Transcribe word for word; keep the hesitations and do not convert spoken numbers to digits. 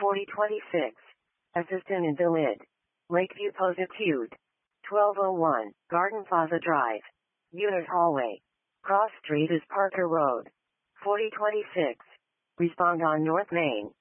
forty twenty-six. Assistant invalid. Lakeview Positude. twelve oh one. Garden Plaza Drive. Unit Hallway. Cross Street is Parker Road. forty twenty-six. Respond on North Main.